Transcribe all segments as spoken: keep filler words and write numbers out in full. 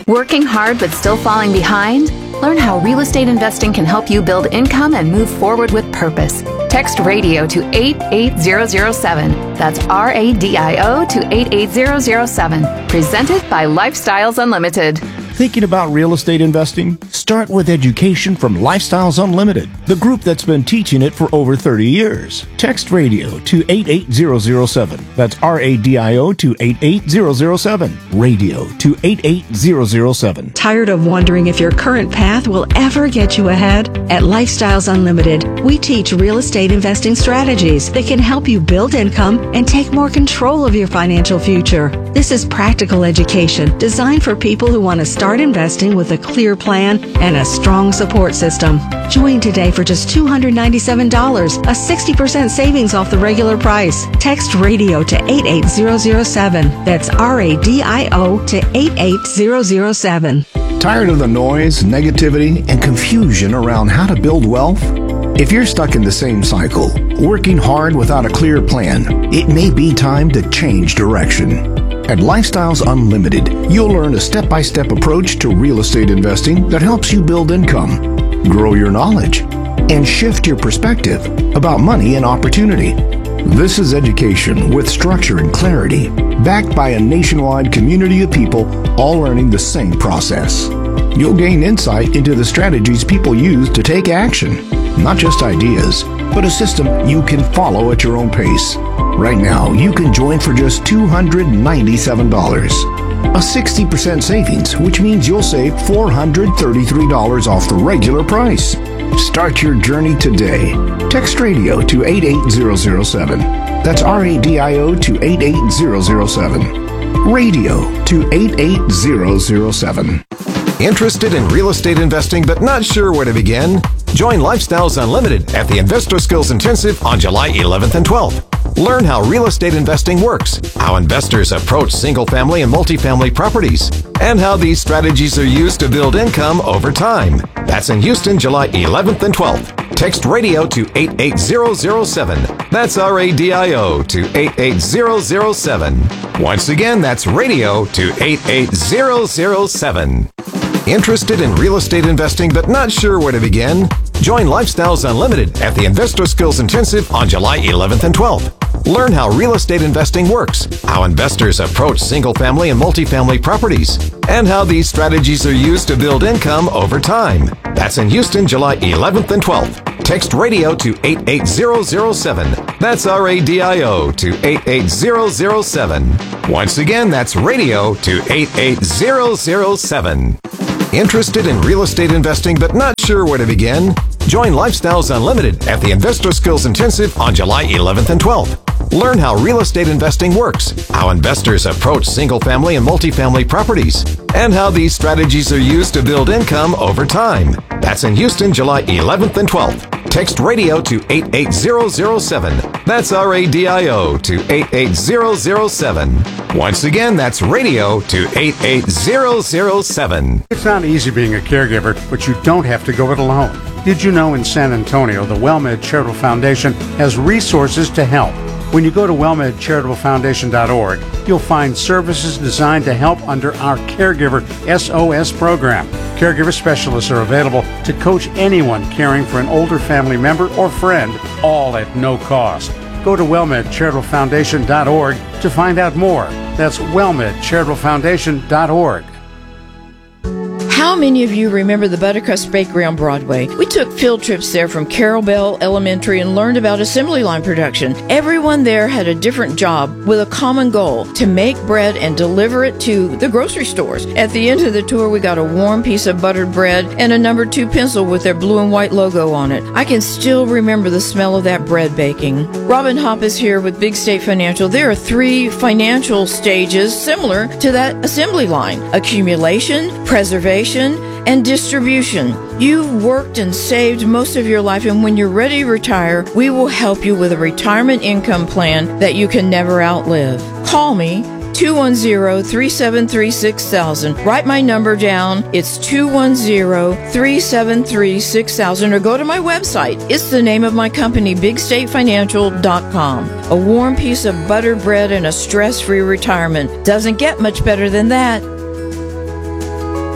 Working hard but still falling behind? Learn how real estate investing can help you build income and move forward with purpose. Text RADIO to eight eight zero zero seven. That's R A D I O to eight eight zero zero seven. Presented by Lifestyles Unlimited. Thinking about real estate investing? Start with education from Lifestyles Unlimited, the group that's been teaching it for over thirty years. Text RADIO to eight eight zero zero seven. That's R A D I O to eight eight zero zero seven. Radio to eight eight zero zero seven. Tired of wondering if your current path will ever get you ahead? At Lifestyles Unlimited, we teach real estate investing strategies that can help you build income and take more control of your financial future. This is practical education designed for people who want to start investing with a clear plan and a strong support system. Join today for just two hundred ninety-seven dollars, a sixty percent savings off the regular price. Text RADIO to eight eight zero zero seven. That's R A D I O to eight eight zero zero seven. Tired of the noise, negativity, and confusion around how to build wealth? If you're stuck in the same cycle, working hard without a clear plan, it may be time to change direction. At Lifestyles Unlimited, you'll learn a step-by-step approach to real estate investing that helps you build income, grow your knowledge, and shift your perspective about money and opportunity. This is education with structure and clarity, backed by a nationwide community of people all learning the same process. You'll gain insight into the strategies people use to take action, not just ideas, but a system you can follow at your own pace. Right now, you can join for just two hundred ninety-seven dollars. A sixty percent savings, which means you'll save four hundred thirty-three dollars off the regular price. Start your journey today. Text RADIO to eight eight zero zero seven. That's R A D I O to eight eight zero zero seven. Radio to eight eight zero zero seven. Interested in real estate investing but not sure where to begin? Join Lifestyles Unlimited at the Investor Skills Intensive on July eleventh and twelfth. Learn how real estate investing works, how investors approach single-family and multifamily properties, and how these strategies are used to build income over time. That's in Houston, July eleventh and twelfth. Text RADIO to eight eight zero zero seven. That's R A D I O to eight eight zero zero seven. Once again, that's radio to eight eight zero zero seven. Interested in real estate investing but not sure where to begin? Join Lifestyles Unlimited at the Investor Skills Intensive on July eleventh and twelfth. Learn how real estate investing works, how investors approach single-family and multifamily properties, and how these strategies are used to build income over time. That's in Houston, July eleventh and twelfth. Text RADIO to eight eight zero zero seven. That's R A D I O to eight eight zero zero seven. Once again, that's radio to eight eight zero zero seven. Interested in real estate investing but not sure where to begin? Join Lifestyles Unlimited at the Investor Skills Intensive on July eleventh and twelfth. Learn how real estate investing works, how investors approach single-family and multifamily properties, and how these strategies are used to build income over time. That's in Houston, July eleventh and twelfth. Text RADIO to eight eight zero zero seven. That's R A D I O to eight eight zero zero seven. Once again, that's radio to eight eight zero zero seven. It's not easy being a caregiver, but you don't have to go it alone. Did you know in San Antonio, the WellMed Charitable Foundation has resources to help? When you go to well med charitable foundation dot org, you'll find services designed to help under our Caregiver S O S program. Caregiver specialists are available to coach anyone caring for an older family member or friend, all at no cost. Go to well med charitable foundation dot org to find out more. That's well med charitable foundation dot org. How many of you remember the Buttercrust Bakery on Broadway? We took field trips there from Carroll Bell Elementary and learned about assembly line production. Everyone there had a different job with a common goal, to make bread and deliver it to the grocery stores. At the end of the tour, we got a warm piece of buttered bread and a number two pencil with their blue and white logo on it. I can still remember the smell of that bread baking. Robin Hopp is here with Big State Financial. There are three financial stages similar to that assembly line: accumulation, preservation, and distribution. You've worked and saved most of your life, and when you're ready to retire, we will help you with a retirement income plan that you can never outlive. Call me, two one zero, three seven three, six thousand. Write my number down. It's two one zero, three seven three, six thousand, or go to my website. It's the name of my company, big state financial dot com. A warm piece of buttered bread and a stress-free retirement. Doesn't get much better than that.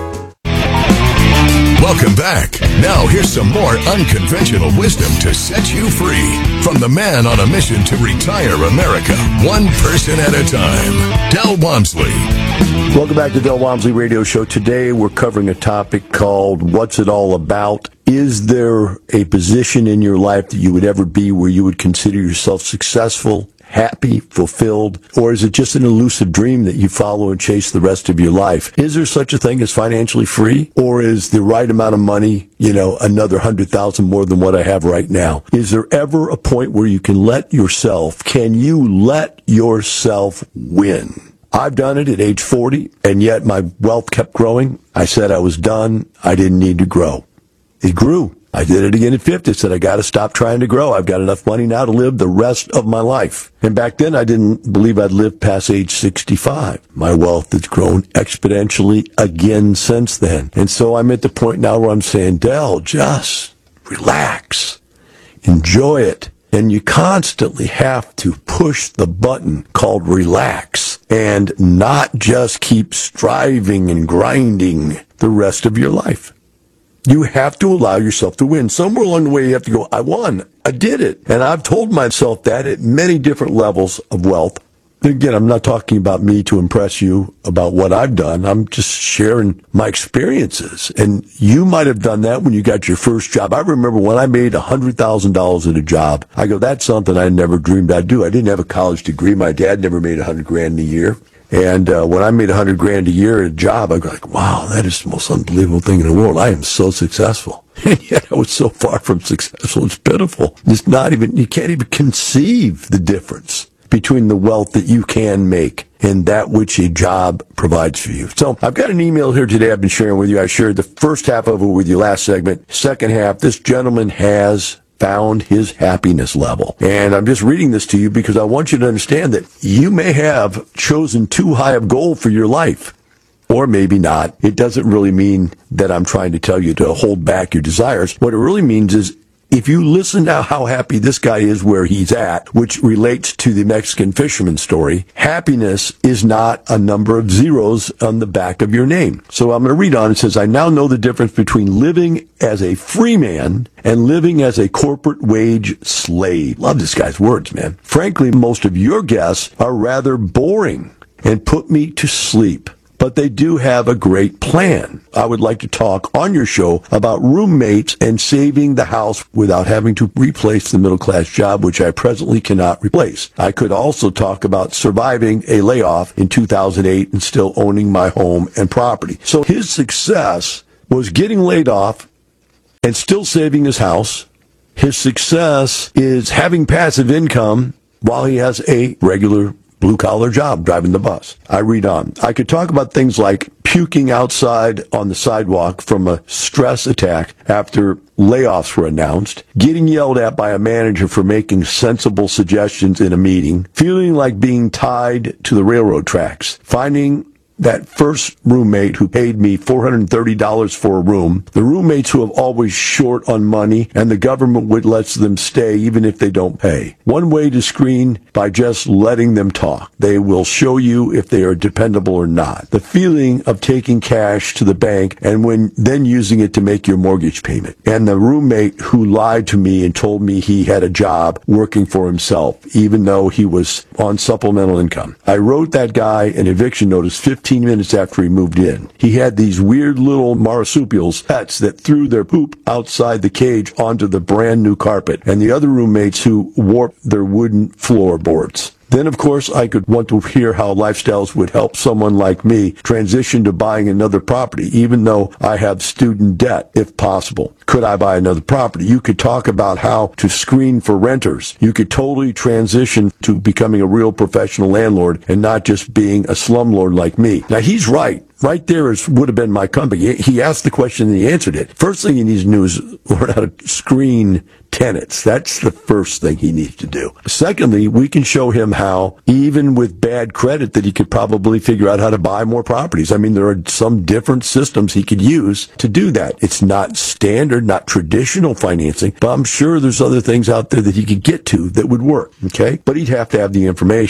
Welcome back. Now here's some more unconventional wisdom to set you free from the man on a mission to retire America, one person at a time, Del Walmsley. Welcome back to Del Walmsley Radio Show. Today we're covering a topic called What's It All About? Is there a position in your life that you would ever be where you would consider yourself successful, happy, fulfilled, or is it just an elusive dream that you follow and chase the rest of your life? Is there such a thing as financially free, or is the right amount of money, you know, another hundred thousand more than what I have right now? Is there ever a point where you can let yourself, can you let yourself win? I've done it at age forty, and yet my wealth kept growing. I said I was done. I didn't need to grow. It grew. I did it again at fifty. I said, I got to stop trying to grow. I've got enough money now to live the rest of my life. And back then, I didn't believe I'd live past age sixty-five. My wealth has grown exponentially again since then. And so I'm at the point now where I'm saying, Del, just relax. Enjoy it. And you constantly have to push the button called relax and not just keep striving and grinding the rest of your life. You have to allow yourself to win. Somewhere along the way, you have to go, I won. I did it. And I've told myself that at many different levels of wealth. Again, I'm not talking about me to impress you about what I've done. I'm just sharing my experiences. And you might have done that when you got your first job. I remember when I made one hundred thousand dollars at a job. I go, that's something I never dreamed I'd do. I didn't have a college degree. My dad never made one hundred grand a year. And uh, when I made one hundred grand a year at a job, I go like, wow, that is the most unbelievable thing in the world. I am so successful. And yet I was so far from successful. It's pitiful. It's not even, you can't even conceive the difference between the wealth that you can make and that which a job provides for you. So I've got an email here today I've been sharing with you. I shared the first half of it with you last segment. Second half, this gentleman has found his happiness level. And I'm just reading this to you because I want you to understand that you may have chosen too high of goal for your life. Or maybe not. It doesn't really mean that I'm trying to tell you to hold back your desires. What it really means is if you listen to how happy this guy is where he's at, which relates to the Mexican fisherman story, happiness is not a number of zeros on the back of your name. So I'm going to read on. It says, I now know the difference between living as a free man and living as a corporate wage slave. Love this guy's words, man. Frankly, most of your guests are rather boring and put me to sleep. But they do have a great plan. I would like to talk on your show about roommates and saving the house without having to replace the middle-class job, which I presently cannot replace. I could also talk about surviving a layoff in two thousand eight and still owning my home and property. So his success was getting laid off and still saving his house. His success is having passive income while he has a regular blue-collar job, driving the bus. I read on. I could talk about things like puking outside on the sidewalk from a stress attack after layoffs were announced, getting yelled at by a manager for making sensible suggestions in a meeting, feeling like being tied to the railroad tracks, finding that first roommate who paid me four hundred thirty dollars for a room, the roommates who have always short on money, and the government would let them stay even if they don't pay. One way to screen by just letting them talk. They will show you if they are dependable or not. The feeling of taking cash to the bank and when then using it to make your mortgage payment. And the roommate who lied to me and told me he had a job working for himself, even though he was on supplemental income. I wrote that guy an eviction notice fifteen minutes after he moved in. He had these weird little marsupials, pets, that threw their poop outside the cage onto the brand new carpet, and the other roommates who warped their wooden floorboards. Then, of course, I could want to hear how Lifestyles would help someone like me transition to buying another property, even though I have student debt, if possible. Could I buy another property? You could talk about how to screen for renters. You could totally transition to becoming a real professional landlord and not just being a slumlord like me. Now, he's right. Right there is, would have been my company. He asked the question and he answered it. First thing he needs to do is learn how to screen tenants. That's the first thing he needs to do. Secondly, we can show him how, even with bad credit, that he could probably figure out how to buy more properties. I mean, there are some different systems he could use to do that. It's not standard, not traditional financing, but I'm sure there's other things out there that he could get to that would work, okay? But he'd have to have the information.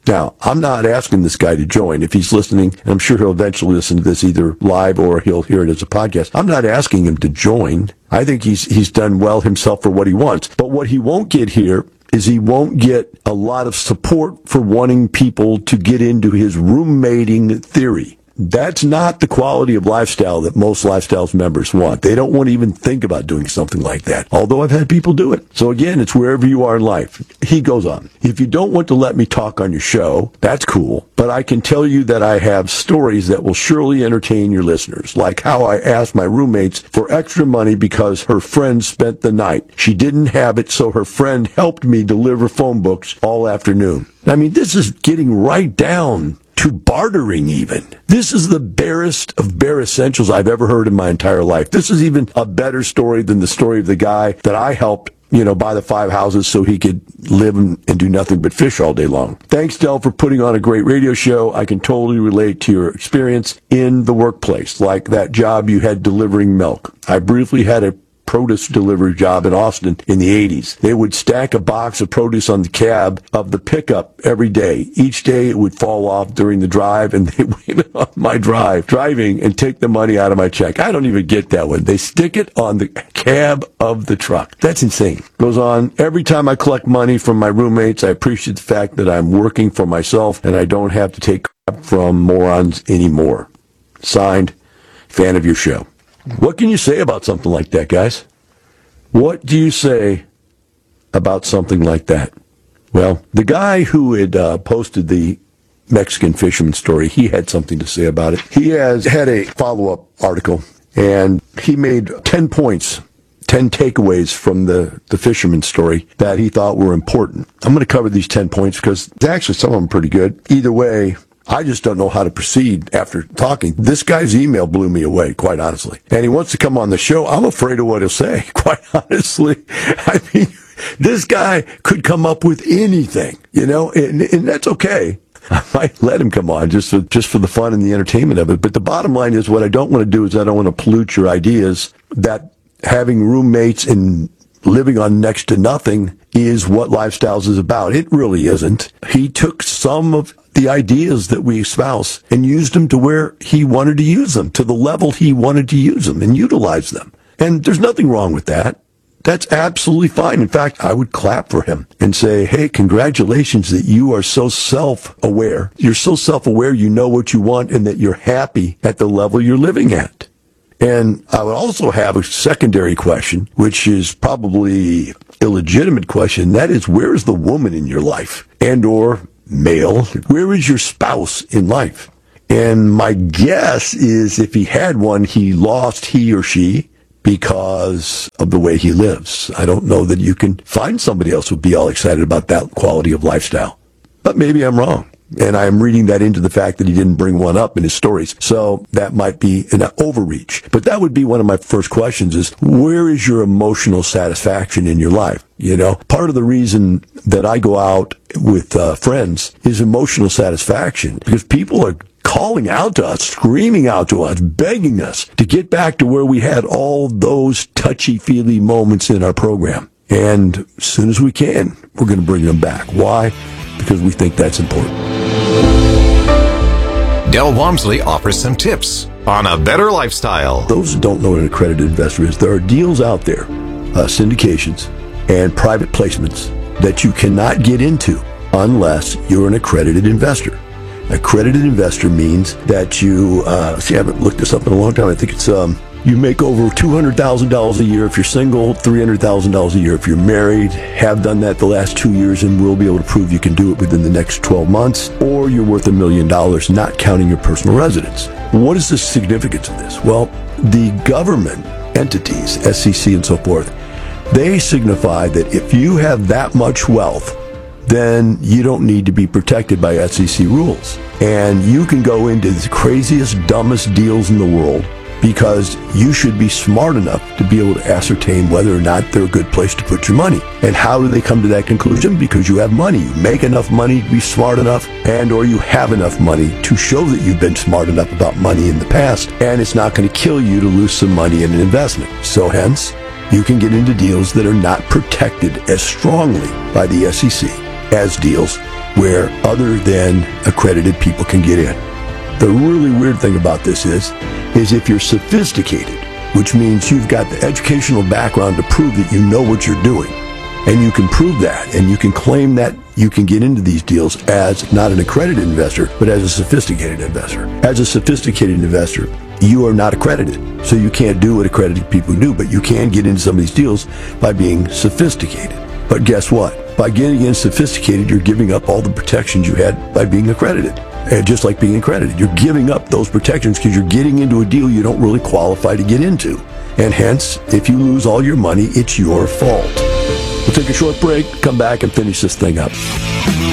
Now, I'm not asking this guy to join. If he's listening, and I'm sure he'll eventually listen to this either live or he'll hear it as a podcast, I'm not asking him to join. I think he's he's done well himself for what he wants. But what he won't get here is he won't get a lot of support for wanting people to get into his roommating theory. That's not the quality of lifestyle that most Lifestyles members want. They don't want to even think about doing something like that, although I've had people do it. So again, it's wherever you are in life. He goes on. If you don't want to let me talk on your show, that's cool, but I can tell you that I have stories that will surely entertain your listeners, like how I asked my roommates for extra money because her friend spent the night. She didn't have it, so her friend helped me deliver phone books all afternoon. I mean, this is getting right down to bartering even. This is the barest of bare essentials I've ever heard in my entire life. This is even a better story than the story of the guy that I helped, you know, buy the five houses so he could live and, and do nothing but fish all day long. Thanks, Del, for putting on a great radio show. I can totally relate to your experience in the workplace, like that job you had delivering milk. I briefly had a produce delivery job in Austin in the eighties. They would stack a box of produce on the cab of the pickup every day. Each day it would fall off during the drive, and they wait on my drive, driving, and take the money out of my check. I don't even get that one. They stick it on the cab of the truck. That's insane. Goes on, every time I collect money from my roommates, I appreciate the fact that I'm working for myself and I don't have to take crap from morons anymore. Signed, fan of your show. What can you say about something like that, guys? What do you say about something like that? Well, the guy who had uh, posted the Mexican fisherman story, he had something to say about it. He has had a follow-up article, and he made ten points, ten takeaways from the, the fisherman story that he thought were important. I'm going to cover these ten points because actually some of them are pretty good. Either way, I just don't know how to proceed after talking. This guy's email blew me away, quite honestly. And he wants to come on the show. I'm afraid of what he'll say, quite honestly. I mean, this guy could come up with anything, you know, and, and that's okay. I might let him come on just for, just for the fun and the entertainment of it. But the bottom line is what I don't want to do is I don't want to pollute your ideas that having roommates and living on next to nothing is what Lifestyles is about. It really isn't. He took some of the ideas that we espouse and used them to where he wanted to use them, to the level he wanted to use them and utilize them. And there's nothing wrong with that. That's absolutely fine. In fact, I would clap for him and say, hey, congratulations that you are so self-aware. You're so self-aware, you know what you want, and that you're happy at the level you're living at. And I would also have a secondary question, which is probably illegitimate question. That is, where is the woman in your life? And or male, where is your spouse in life? And my guess is if he had one, he lost he or she because of the way he lives. I don't know that you can find somebody else who would be all excited about that quality of lifestyle. But maybe I'm wrong. And I'm reading that into the fact that he didn't bring one up in his stories. So that might be an overreach. But that would be one of my first questions is, where is your emotional satisfaction in your life? You know, part of the reason that I go out with uh, friends is emotional satisfaction, because people are calling out to us, screaming out to us, begging us to get back to where we had all those touchy-feely moments in our program. And as soon as we can, we're going to bring them back. Why? Because we think that's important. Del Walmsley offers some tips on a better lifestyle. Those who don't know what an accredited investor is, there are deals out there, uh, syndications and private placements that you cannot get into unless you're an accredited investor. Accredited investor means that you, uh, see, I haven't looked this up in a long time. I think it's, um, you make over two hundred thousand dollars a year if you're single, three hundred thousand dollars a year if you're married, have done that the last two years and will be able to prove you can do it within the next twelve months, or you're worth a million dollars, not counting your personal residence. What is the significance of this? Well, the government entities, S E C and so forth, they signify that if you have that much wealth, then you don't need to be protected by S E C rules. And you can go into the craziest, dumbest deals in the world because you should be smart enough to be able to ascertain whether or not they're a good place to put your money. And how do they come to that conclusion? Because you have money. You make enough money to be smart enough, and or you have enough money to show that you've been smart enough about money in the past, and it's not going to kill you to lose some money in an investment. So hence, you can get into deals that are not protected as strongly by the S E C. as deals where other than accredited people can get in. The really weird thing about this is, is if you're sophisticated, which means you've got the educational background to prove that you know what you're doing, and you can prove that, and you can claim that you can get into these deals as not an accredited investor, but as a sophisticated investor. As a sophisticated investor, you are not accredited, so you can't do what accredited people do, but you can get into some of these deals by being sophisticated. But guess what? By getting in sophisticated, you're giving up all the protections you had by being accredited. And just like being accredited, you're giving up those protections because you're getting into a deal you don't really qualify to get into. And hence, if you lose all your money, it's your fault. We'll take a short break, come back and finish this thing up.